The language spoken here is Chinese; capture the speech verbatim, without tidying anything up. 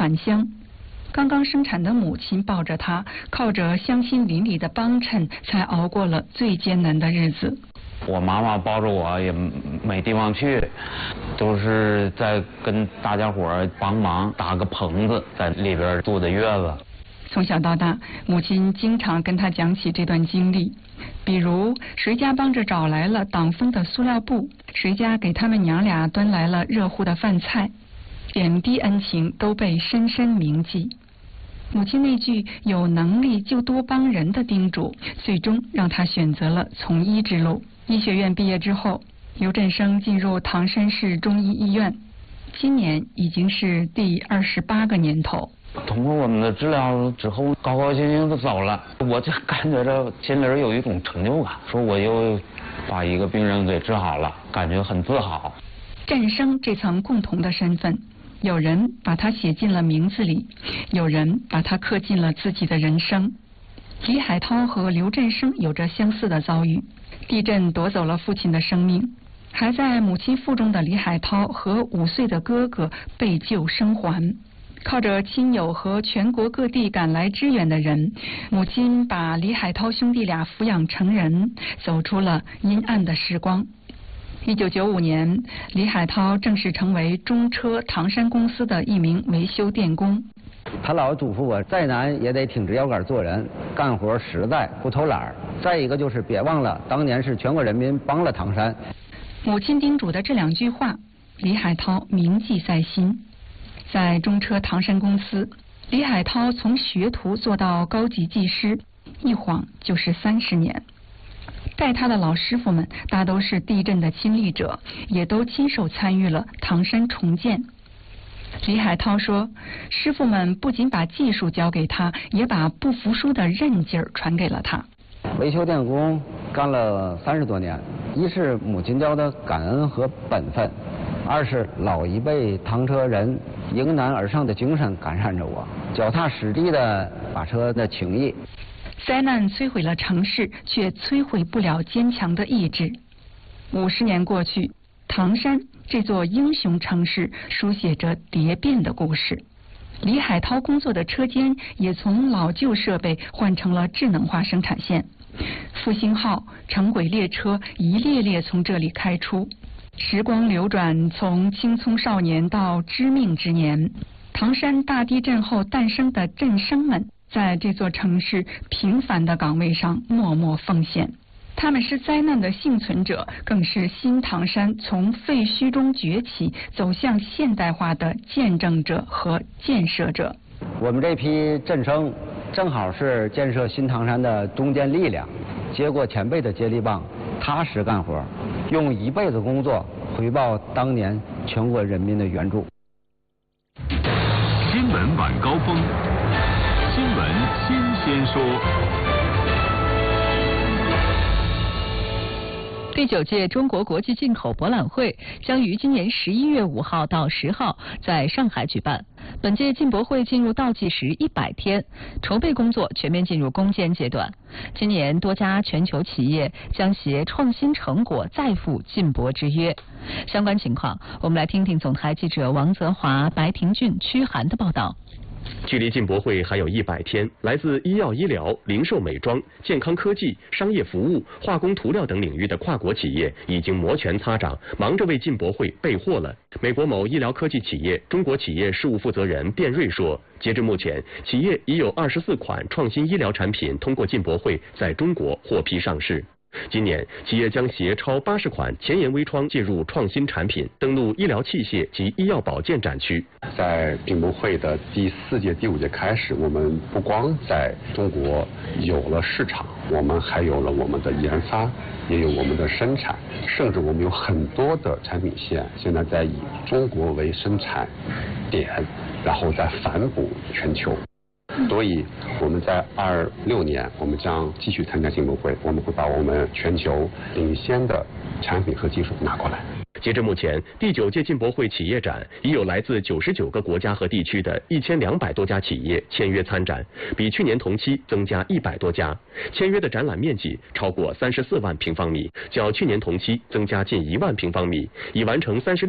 返乡。刚刚生产的母亲抱着他，靠着乡亲邻里的帮衬，才熬过了最艰难的日子。 我妈妈抱着我也没地方去，都是在跟大家伙帮忙搭个棚子，在里边住的月子。 从小到大，母亲经常跟他讲起这段经历，比如谁家帮着找来了挡风的塑料布，谁家给他们娘俩端来了热乎的饭菜，点滴恩情都被深深铭记。母亲那句有能力就多帮人的叮嘱，最终让他选择了从医之路。医学院毕业之后，刘振生进入唐山市中医医院，今年已经是第二十八个年头。 通过我们的治疗之后，高高兴兴的走了，我就感觉着心里有一种成就感，说我又把一个病人给治好了，感觉很自豪。 振生这层共同的身份，有人把它写进了名字里，有人把它刻进了自己的人生。李海涛和刘振生有着相似的遭遇，地震夺走了父亲的生命，还在母亲腹中的李海涛和五岁的哥哥被救生还。靠着亲友和全国各地赶来支援的人，母亲把李海涛兄弟俩抚养成人，走出了阴暗的时光。一九九五年，李海涛正式成为中车唐山公司的一名维修电工。 他老嘱咐我，再难也得挺直腰杆做人，干活实在，不偷懒。再一个就是别忘了，当年是全国人民帮了唐山。 母亲叮嘱的这两句话，李海涛铭记在心。在中车唐山公司，李海涛从学徒做到高级技师，一晃就是三十年。带他的老师傅们大都是地震的亲历者，也都亲手参与了唐山重建。李海涛说，师傅们不仅把技术教给他，也把不服输的韧劲儿传给了他。 维修电工干了三十多年，一是母亲教的感恩和本分，二是老一辈唐车人迎难而上的精神感染着我，脚踏实地的把车的情谊。 灾难摧毁了城市，却摧毁不了坚强的意志。五十年过去，唐山这座英雄城市书写着蝶变的故事。李海涛工作的车间也从老旧设备换成了智能化生产线，复兴号、城轨列车一列列从这里开出。时光流转，从青葱少年到知命之年，唐山大地震后诞生的振生们，在这座城市平凡的岗位上默默奉献。他们是灾难的幸存者，更是新唐山从废墟中崛起走向现代化的见证者和建设者。 我们这批振生正好是建设新唐山的中坚力量，接过前辈的接力棒，踏实干活，用一辈子工作回报当年全国人民的援助。 新闻晚高峰，新闻新鲜说。 第九届中国国际进口博览会将于今年十一月五号到十号在上海举办。本届进博会进入倒计时一百天，筹备工作全面进入攻坚阶段。今年多家全球企业将携创新成果再赴进博之约。相关情况，我们来听听总台记者王泽华、白廷俊、屈涵的报道。 距离进博会还有一百天，来自医药医疗、零售美妆、健康科技、商业服务、化工涂料等领域的跨国企业已经摩拳擦掌，忙着为进博会备货了。美国某医疗科技企业中国企业事务负责人卞瑞说，截至目前，企业已有二十四款创新医疗产品通过进博会在中国获批上市。今年，企业将携超八十款前沿微创进入创新产品，登陆医疗器械及医药保健展区。 在进博会的第四届、第五届开始，我们不光在中国有了市场，我们还有了我们的研发，也有我们的生产，甚至我们有很多的产品线现在在以中国为生产点，然后再反哺全球。所以我们在二六年，我们将继续参加进博会，我们会把我们全球领先的产品和技术拿过来。 截至目前，第九届进博会企业展已有来自九十九个国家和地区的一千两百多家企业签约参展，比去年同期增加一百多家。签约的展览面积超过三十四万平方米，较去年同期增加近一万平方米，已完成三十。